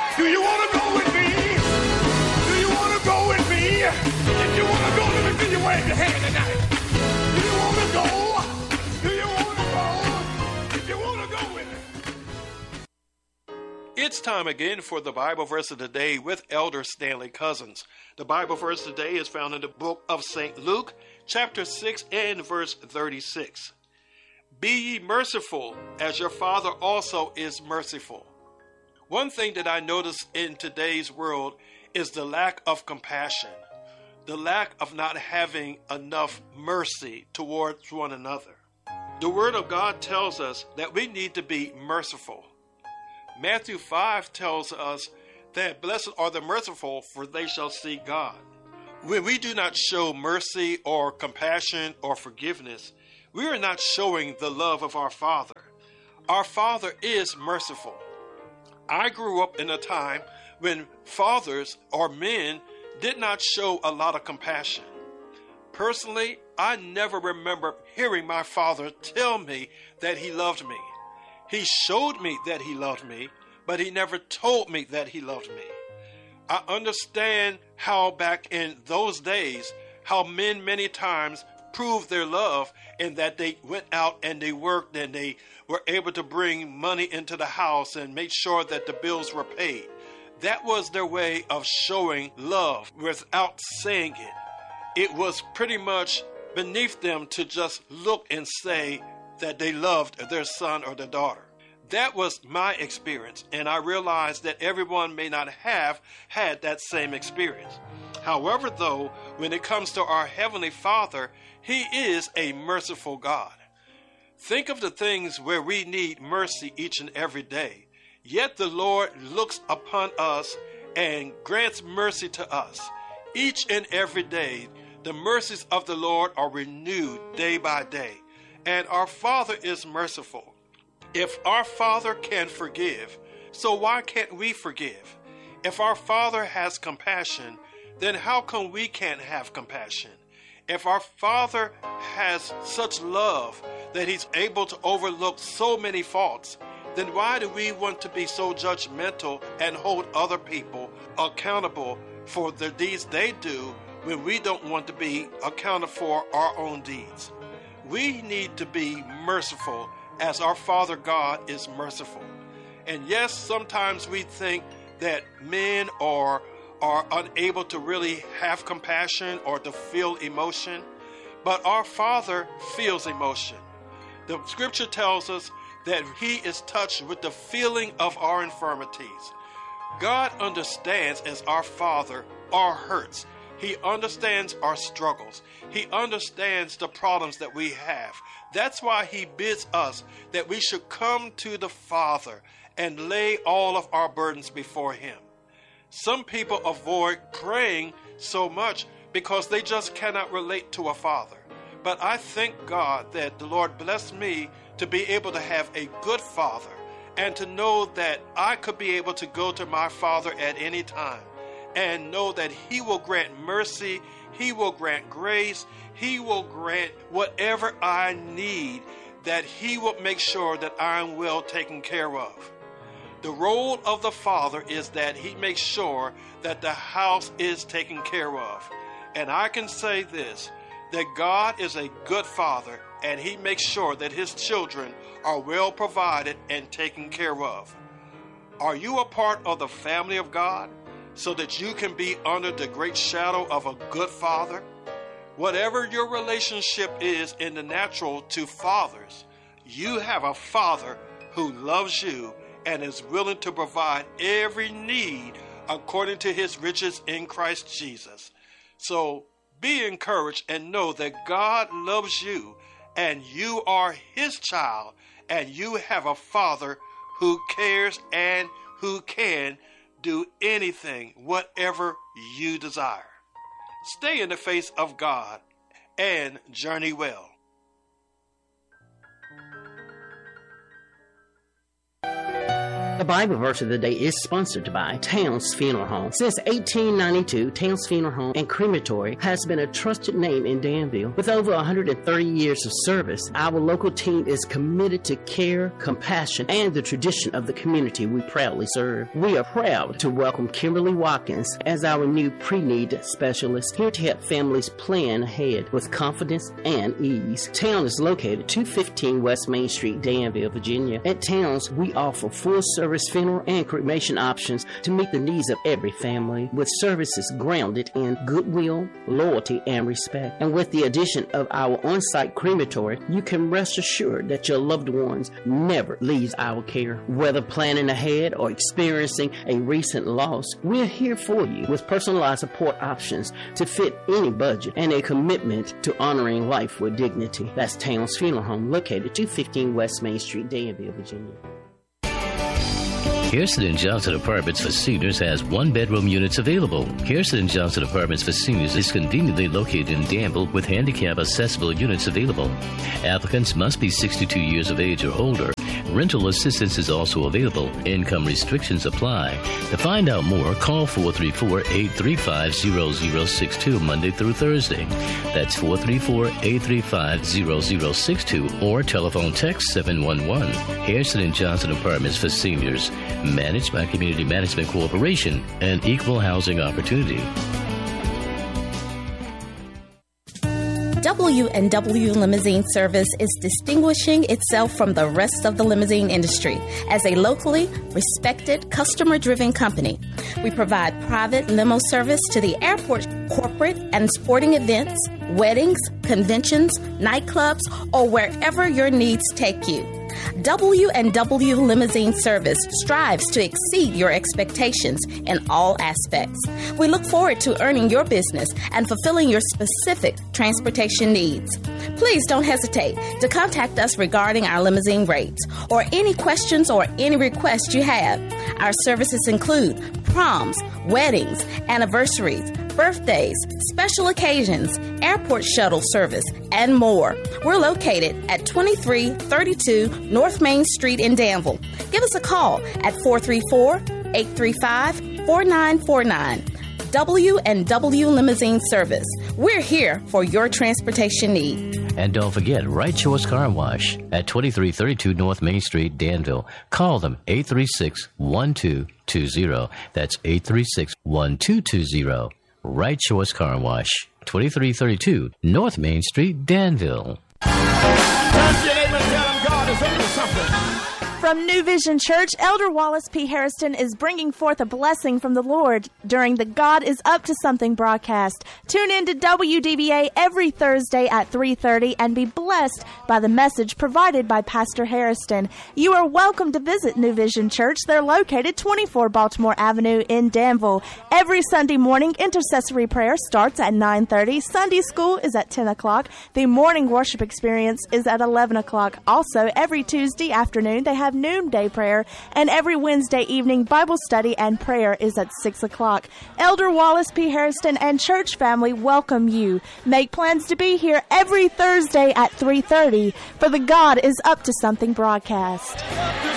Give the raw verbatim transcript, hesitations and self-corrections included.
Do you want to go with me? Do you want to go with me? If you want to go, let me see you wave your hand tonight. Do you want to go? Do you want to go? If you want to go with me. It's time again for the Bible verse of the day with Elder Stanley Cousins. The Bible verse today is found in the book of Saint Luke, chapter six and verse thirty-six. Be ye merciful, as your Father also is merciful. One thing that I notice in today's world is the lack of compassion, the lack of not having enough mercy towards one another. The Word of God tells us that we need to be merciful. Matthew five tells us that blessed are the merciful, for they shall see God. When we do not show mercy or compassion or forgiveness, we are not showing the love of our Father. Our Father is merciful. I grew up in a time when fathers or men did not show a lot of compassion. Personally, I never remember hearing my father tell me that he loved me. He showed me that he loved me, but he never told me that he loved me. I understand how back in those days, how men many times proved their love in that they went out and they worked and they were able to bring money into the house and make sure that the bills were paid. That was their way of showing love without saying it. It was pretty much beneath them to just look and say that they loved their son or their daughter. That was my experience, and I realized that everyone may not have had that same experience. However, though, when it comes to our Heavenly Father, He is a merciful God. Think of the things where we need mercy each and every day. Yet the Lord looks upon us and grants mercy to us. Each and every day, the mercies of the Lord are renewed day by day. And our Father is merciful. If our Father can forgive, so why can't we forgive? If our Father has compassion, then how come we can't have compassion? If our Father has such love that He's able to overlook so many faults, then why do we want to be so judgmental and hold other people accountable for the deeds they do when we don't want to be accounted for our own deeds? We need to be merciful as our Father God is merciful. And yes, sometimes we think that men are, are unable to really have compassion or to feel emotion, but our Father feels emotion. The scripture tells us that He is touched with the feeling of our infirmities. God understands as our Father our hurts. He understands our struggles. He understands the problems that we have. That's why He bids us that we should come to the Father and lay all of our burdens before Him. Some people avoid praying so much because they just cannot relate to a father. But I thank God that the Lord blessed me to be able to have a good father and to know that I could be able to go to my Father at any time and know that He will grant mercy, He will grant grace, He will grant whatever I need, that He will make sure that I am well taken care of. The role of the Father is that He makes sure that the house is taken care of. And I can say this, that God is a good Father, and He makes sure that His children are well provided and taken care of. Are you a part of the family of God, so that you can be under the great shadow of a good Father? Whatever your relationship is in the natural to fathers, you have a Father who loves you and is willing to provide every need according to His riches in Christ Jesus. So be encouraged and know that God loves you and you are His child, and you have a Father who cares and who can do anything, whatever you desire. Stay in the face of God and journey well. The Bible verse of the day is sponsored by Towns Funeral Home. Since eighteen ninety-two, Towns Funeral Home and Crematory has been a trusted name in Danville. With over one hundred thirty years of service, our local team is committed to care, compassion, and the tradition of the community we proudly serve. We are proud to welcome Kimberly Watkins as our new pre-need specialist, here to help families plan ahead with confidence and ease. Town is located two fifteen West Main Street, Danville, Virginia. At Towns, we offer full-service funeral and cremation options to meet the needs of every family, with services grounded in goodwill, loyalty, and respect. And with the addition of our on-site crematory, you can rest assured that your loved ones never leaves our care. Whether planning ahead or experiencing a recent loss, we're here for you with personalized support options to fit any budget and a commitment to honoring life with dignity. That's Towns Funeral Home, located two fifteen West Main Street, Danville, Virginia. Harrison and Johnson Apartments for Seniors has one-bedroom units available. Harrison and Johnson Apartments for Seniors is conveniently located in Danville with handicap-accessible units available. Applicants must be sixty-two years of age or older. Rental assistance is also available. Income restrictions apply. To find out more, call four three four, eight three five, zero zero six two Monday through Thursday. That's four three four, eight three five, zero zero six two or telephone text seven one one. Harrison and Johnson Apartments for Seniors, managed by Community Management Corporation and Equal Housing Opportunity. W and W Limousine Service is distinguishing itself from the rest of the limousine industry as a locally respected, customer-driven company. We provide private limo service to the airport, corporate and sporting events, weddings, conventions, nightclubs, or wherever your needs take you. W and W Limousine Service strives to exceed your expectations in all aspects. We look forward to earning your business and fulfilling your specific transportation needs. Please don't hesitate to contact us regarding our limousine rates or any questions or any requests you have. Our services include proms, weddings, anniversaries, birthdays, special occasions, airport shuttle service, and more. We're located at twenty-three thirty-two North Main Street in Danville. Give us a call at four three four, eight three five, four nine four nine. W and W Limousine Service. We're here for your transportation need. And don't forget, Right Choice Car Wash at twenty-three thirty-two North Main Street, Danville. Call them eight three six, one two two zero. That's eight three six, one two two zero. Right Choice Car Wash, twenty-three thirty-two North Main Street, Danville. Turn to your neighbor and tell them God is up to something. From New Vision Church, Elder Wallace P. Harrison is bringing forth a blessing from the Lord during the God is Up to Something broadcast. Tune in to W D B A every Thursday at three thirty and be blessed by the message provided by Pastor Harrison. You are welcome to visit New Vision Church. They're located twenty-four Baltimore Avenue in Danville. Every Sunday morning, intercessory prayer starts at nine thirty. Sunday school is at ten o'clock. The morning worship experience is at eleven o'clock. Also, every Tuesday afternoon, they have noonday prayer, and every Wednesday evening Bible study and prayer is at six o'clock. Elder Wallace P. Harrison and church family welcome you. Make plans to be here every Thursday at three thirty for the God is Up to Something broadcast.